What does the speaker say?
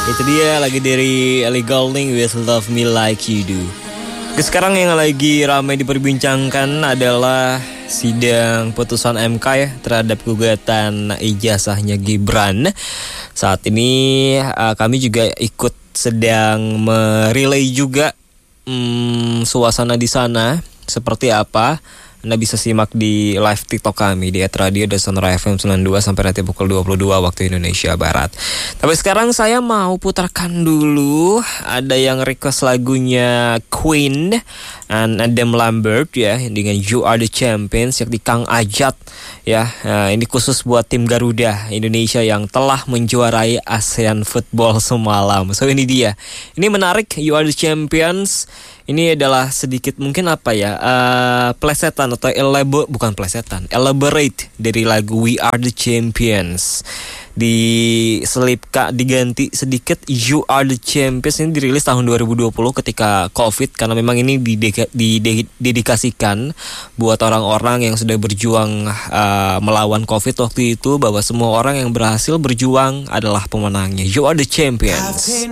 Itu dia lagi dari Ellie Goulding with Love Me Like You Do. Sekarang yang lagi ramai diperbincangkan adalah sidang putusan MK ya terhadap gugatan ijazahnya Gibran. Saat ini kami juga ikut sedang merelay juga suasana di sana seperti apa. Anda bisa simak di live TikTok kami di @radio.sonora FM 92 sampai nanti pukul 22 waktu Indonesia Barat. Tapi sekarang saya mau putarkan dulu, ada yang request lagunya Queen and Adam Lambert ya dengan You Are The Champions yakni Kang Ajat ya. Ini khusus buat tim Garuda Indonesia yang telah menjuarai ASEAN Football semalam. So ini dia. Ini menarik, You Are The Champions. Ini adalah sedikit mungkin apa ya plesetan atau elaborate dari lagu We Are The Champions. Diganti sedikit You Are The Champions. Ini dirilis tahun 2020 ketika COVID, karena memang ini didedikasikan buat orang-orang yang sudah berjuang melawan COVID waktu itu, bahwa semua orang yang berhasil berjuang adalah pemenangnya. You Are The Champions.